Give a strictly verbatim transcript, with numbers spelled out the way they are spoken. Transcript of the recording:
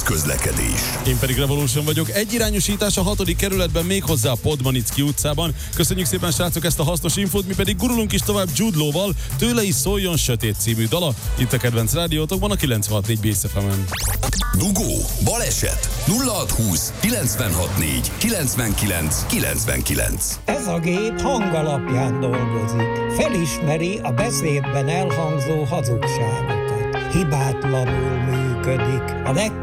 közlekedés. Én pedig Revolution vagyok. Egyirányosítás a hatodik kerületben, méghozzá a Podmanicki utcában. Köszönjük szépen, srácok, ezt a hasznos infót, mi pedig gurulunk is tovább Jude Law-val, Tőle is szóljon Sötét című dala. Itt a kedvenc rádiótokban a kilencvenhat négy Bész ef emen. Dugó, baleset, nulla hat húsz kilencvenhat négy kilencvenkilenc kilencvenkilenc. Ez a gép hangalapján dolgozik. Felismeri a beszédben elhangzó hazugságokat. Hibátlanul működik. A legkönnyebb